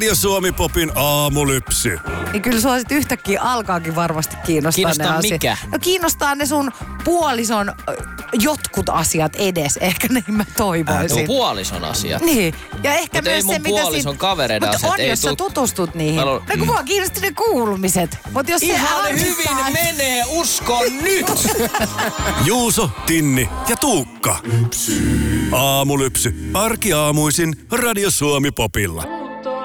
Radio Suomi Popin aamulypsy. Niin kyllä sua sit yhtäkkiä alkaakin varmasti kiinnostaa ne Kiinnostaa asiat. mikä? No kiinnostaa ne sun puolison jotkut asiat edes. Ehkä niin mä toivoisin. Puolison asiat. Niin. Ja ehkä Mut myös ei mun se, mitä puolison kavereiden Mutta asiat on, ei jos sä tutustut niihin. No kun mua kiinnosti ne kuulumiset. Mut jos Ihan se hyvin menee, uskon nyt! Juuso, Tinni ja Tuukka. Aamulypsy. Arkiaamuisin Radio Suomi Popilla.